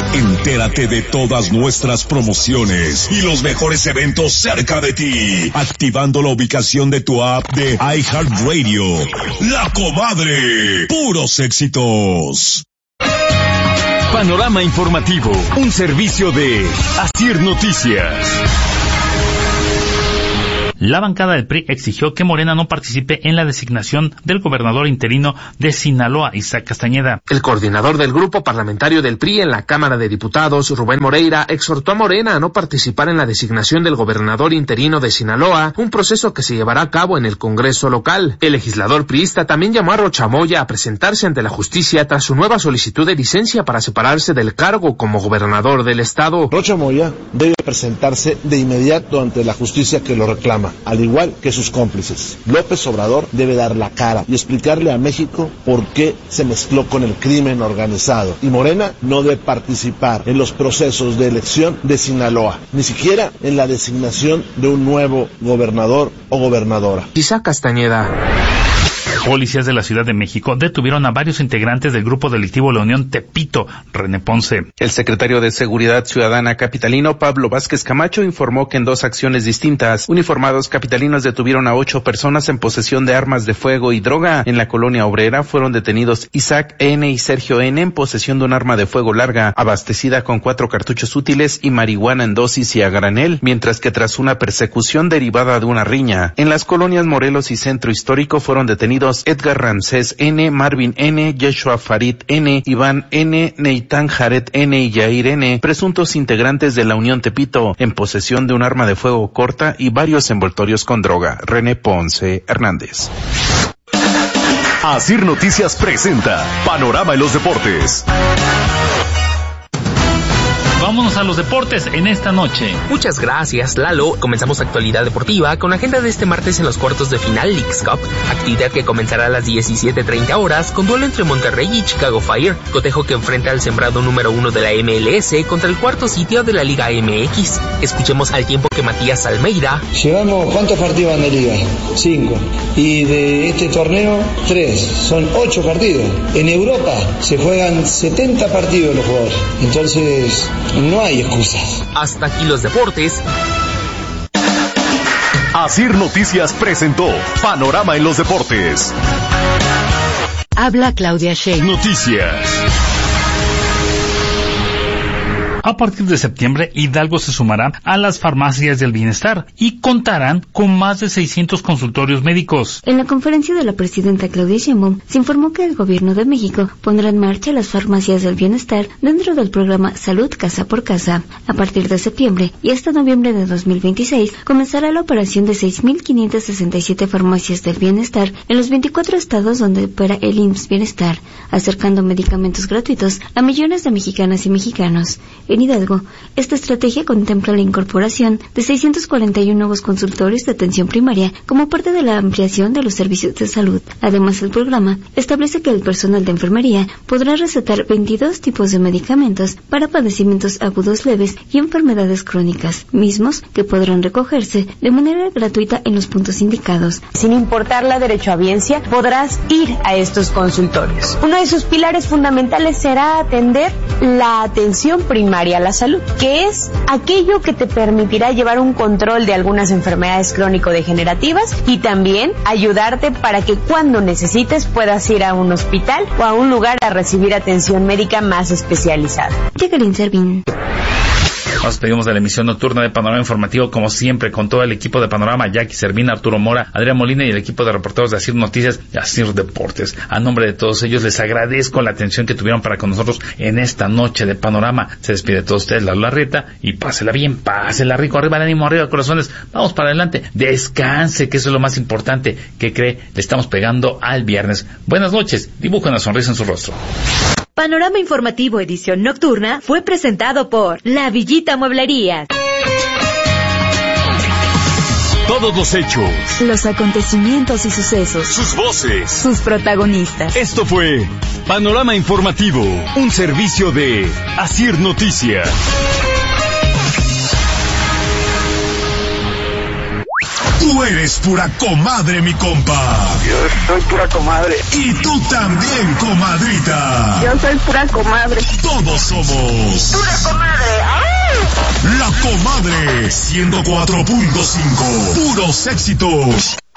Entérate de todas nuestras promociones y los mejores eventos cerca de ti, activando la ubicación de tu app de iHeartRadio. La Comadre, puros éxitos. Panorama informativo, un servicio de Asir Noticias. La bancada del PRI exigió que Morena no participe en la designación del gobernador interino de Sinaloa, Isaac Castañeda. El coordinador del grupo parlamentario del PRI en la Cámara de Diputados, Rubén Moreira, exhortó a Morena a no participar en la designación del gobernador interino de Sinaloa, un proceso que se llevará a cabo en el Congreso local. El legislador priista también llamó a Rocha Moya a presentarse ante la justicia tras su nueva solicitud de licencia para separarse del cargo como gobernador del estado. Rocha Moya debe presentarse de inmediato ante la justicia que lo reclama, al igual que sus cómplices. López Obrador debe dar la cara y explicarle a México por qué se mezcló con el crimen organizado. Y Morena no debe participar en los procesos de elección de Sinaloa, ni siquiera en la designación de un nuevo gobernador o gobernadora. Isaac Castañeda. Policías de la Ciudad de México detuvieron a varios integrantes del grupo delictivo La Unión Tepito. René Ponce. El secretario de Seguridad Ciudadana capitalino, Pablo Vázquez Camacho, informó que en 2 acciones distintas, uniformados capitalinos detuvieron a 8 personas en posesión de armas de fuego y droga. En la colonia obrera fueron detenidos Isaac N. y Sergio N. en posesión de un arma de fuego larga, abastecida con 4 cartuchos útiles y marihuana en dosis y a granel, mientras que tras una persecución derivada de una riña, en las colonias Morelos y Centro Histórico fueron detenidos Edgar Ramsés N., Marvin N., Yeshua Farid N., Iván N., Neitán Jared N. y Yair N., presuntos integrantes de la Unión Tepito, en posesión de un arma de fuego corta y varios envoltorios con droga. René Ponce Hernández. Asir Noticias presenta Panorama en los Deportes. Vámonos a los deportes en esta noche. Muchas gracias, Lalo. Comenzamos actualidad deportiva con la agenda de este martes en los cuartos de final Leagues Cup, actividad que comenzará a las 17:30 horas con duelo entre Monterrey y Chicago Fire, cotejo que enfrenta al sembrado número 1 de la MLS contra el cuarto sitio de la Liga MX. Escuchemos al tiempo que Matías Almeida. Llevamos, ¿cuántos partidos van de Liga? 5. Y de este torneo, 3. Son 8 partidos. En Europa se juegan 70 partidos los jugadores. Entonces, no hay excusas. Hasta aquí los deportes. Asir Noticias presentó Panorama en los Deportes. Habla Claudia Sheinbaum. Noticias. A partir de septiembre, Hidalgo se sumará a las farmacias del bienestar y contarán con más de 600 consultorios médicos. En la conferencia de la presidenta Claudia Sheinbaum, se informó que el Gobierno de México pondrá en marcha las farmacias del bienestar dentro del programa Salud Casa por Casa. A partir de septiembre y hasta noviembre de 2026, comenzará la operación de 6.567 farmacias del bienestar en los 24 estados donde opera el IMSS Bienestar, acercando medicamentos gratuitos a millones de mexicanas y mexicanos. En Hidalgo, esta estrategia contempla la incorporación de 641 nuevos consultorios de atención primaria como parte de la ampliación de los servicios de salud. Además, el programa establece que el personal de enfermería podrá recetar 22 tipos de medicamentos para padecimientos agudos leves y enfermedades crónicas, mismos que podrán recogerse de manera gratuita en los puntos indicados. Sin importar la derechohabiencia, podrás ir a estos consultorios. Uno de sus pilares fundamentales será atender la atención primaria a la salud, que es aquello que te permitirá llevar un control de algunas enfermedades crónico-degenerativas y también ayudarte para que cuando necesites puedas ir a un hospital o a un lugar a recibir atención médica más especializada. Jacqueline Servín. Nos despedimos de la emisión nocturna de Panorama Informativo, como siempre, con todo el equipo de Panorama, Jackie Servín, Arturo Mora, Adrián Molina y el equipo de reporteros de Asir Noticias y Asir Deportes. A nombre de todos ellos, les agradezco la atención que tuvieron para con nosotros en esta noche de Panorama. Se despide de todos ustedes, Lalo Larrieta, y pásela bien, pásela rico, arriba el ánimo, arriba corazones, vamos para adelante, descanse, que eso es lo más importante. ¿Qué cree? Le estamos pegando al viernes. Buenas noches, dibuja una sonrisa en su rostro. Panorama Informativo edición nocturna fue presentado por La Villita Mueblerías. Todos los hechos, los acontecimientos y sucesos, sus voces, sus protagonistas. Esto fue Panorama Informativo, un servicio de Asir Noticias. Tú eres pura comadre, mi compa. Yo soy pura comadre. Y tú también, comadrita. Yo soy pura comadre. Todos somos pura comadre. ¡Ay! La Comadre 104.5. Puros éxitos.